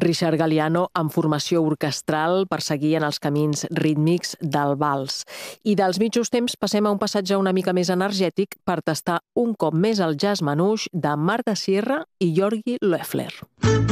Richard Galliano amb formació orquestral per seguir en els camins rítmics del vals. I dels mitjos temps passem a un passatge una mica més energètic per tastar un cop més el jazz manouche de Marta Sierra i Georgi Loeffler.